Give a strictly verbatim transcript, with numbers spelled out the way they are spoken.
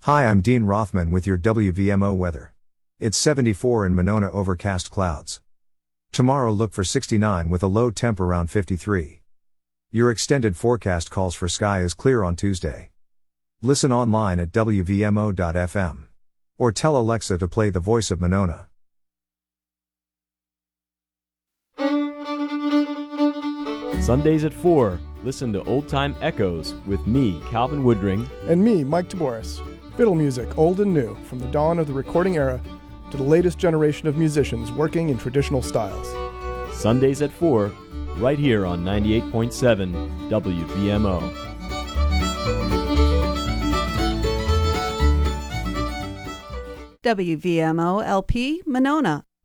Hi, I'm Dean Rothman with your W V M O weather. It's seventy-four in Monona, overcast clouds. Tomorrow look for sixty-nine with a low temp around fifty-three. Your extended forecast calls for sky is clear on Tuesday. Listen online at W V M O dot F M. Or tell Alexa to play The Voice of Monona. Sundays at four, listen to Old Time Echoes with me, Calvin Woodring. And me, Mike Taboris. Fiddle music, old and new, from the dawn of the recording era to the latest generation of musicians working in traditional styles. Sundays at four, right here on ninety-eight point seven W V M O. W V M O L P Monona.